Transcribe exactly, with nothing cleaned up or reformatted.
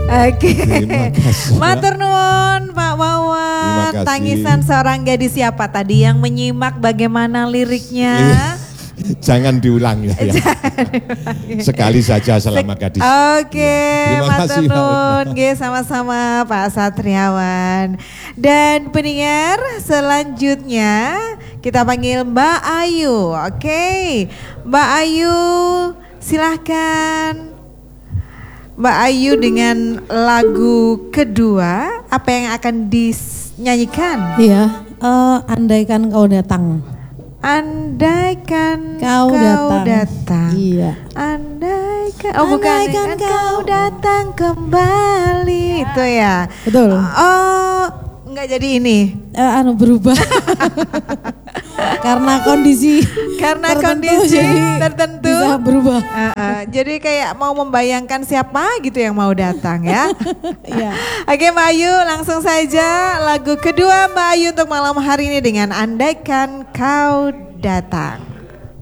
Oke. Terima kasih. Matur nuwun Pak Wawan. Tangisan seorang gadis siapa tadi yang menyimak bagaimana liriknya? Jangan diulang ya. ya. Sekali saja selama gadis. Oke, ya. matur nuwun nggih sama-sama Pak Satriawan. Dan pendengar selanjutnya kita panggil Mbak Ayu. Oke. Mbak Ayu silahkan. Mbak Ayu dengan lagu kedua apa yang akan dinyanyikan? Iya, uh, andaikan kau datang. Andaikan kau, kau datang. datang. Iya. Andaikan oh bukan andaikan andaikan kau datang kembali itu ya. Betul. Oh, enggak jadi ini. Uh, anu berubah. Karena kondisi karena tertentu, kondisi jadi tertentu bisa berubah. Uh, uh, jadi kayak mau membayangkan siapa gitu yang mau datang ya. Iya. Oke Mbak Ayu, langsung saja lagu kedua Mbak Ayu untuk malam hari ini dengan Andaikan Kau Datang.